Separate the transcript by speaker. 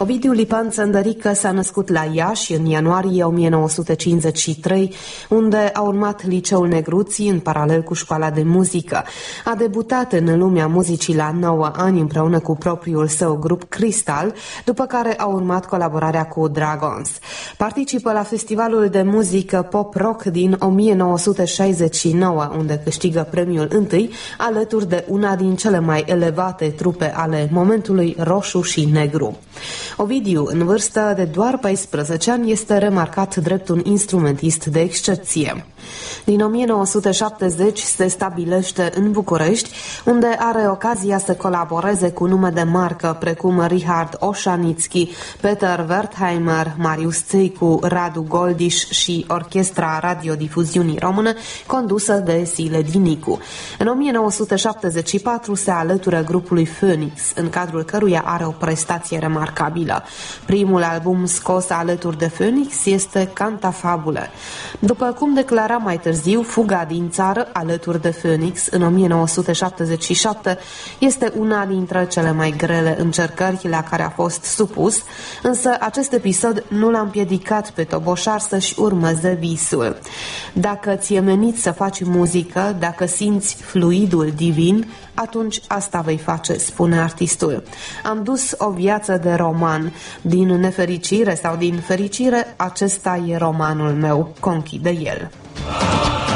Speaker 1: Ovidiu Lipan Țăndărică s-a născut la Iași în ianuarie 1953, unde a urmat Liceul Negruții în paralel cu școala de muzică. A debutat în lumea muzicii la 9 ani împreună cu propriul său grup Cristal, după care a urmat colaborarea cu Dragons. Participă la festivalul de muzică pop-rock din 1969, unde câștigă premiul întâi, alături de una din cele mai elevate trupe ale momentului, Roșu și Negru. Ovidiu, în vârstă de doar 14 ani, este remarcat drept un instrumentist de excepție. Din 1970 se stabilește în București, unde are ocazia să colaboreze cu nume de marcă precum Richard Oșanițchi, Peter Wertheimer, Marius Țeicu, Radu Goldiș și Orchestra Radiodifuziunii Române, condusă de Sile Dinicu. În 1974 se alătură grupului Phoenix, în cadrul căruia are o prestație remarcabilă. Primul album scos alături de Phoenix este Cantafabule. După cum declara mai târziu, Fuga din țară, alături de Phoenix, în 1977, este una dintre cele mai grele încercări la care a fost supus, însă acest episod nu l-a împiedicat pe toboșar să-și urmeze visul. Dacă ți-e menit să faci muzică, dacă simți fluidul divin, atunci asta vei face, spune artistul. Am dus o viață de roman. Din nefericire sau din fericire, acesta e romanul meu, conchide el.